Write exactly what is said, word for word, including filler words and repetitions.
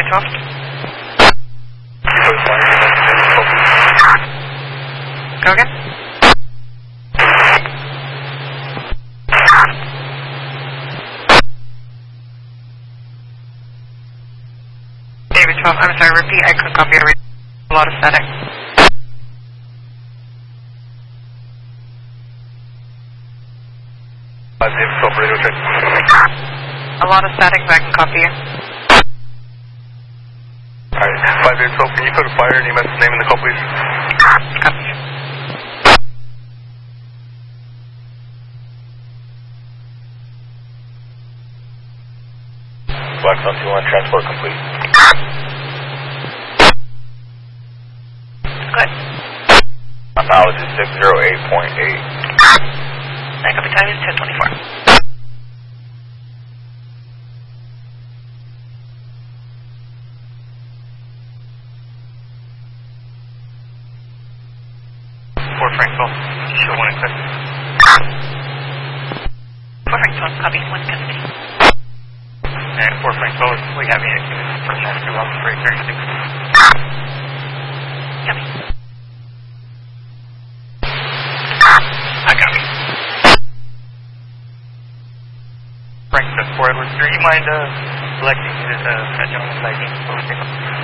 twelve. Go again? David twelve, I'm sorry, repeat, I couldn't copy it. A lot of static. five David twelve, radio check. A lot of static, but I can copy you. Alright, five David twelve, can you put a fire and E M S name in the call, please? Copy. Blackstone two one, transport complete. Good. My mileage is six zero eight point eight. I copy time is ten twenty-four. Fort Frankville, show one in custody. Fort Frankville, copy, one in custody. And Fort Frankville, we have a from that two one three thirty-six. Copy. I copy. Frank, four Edward three, you mind uh, selecting this uh, that gentleman's I D?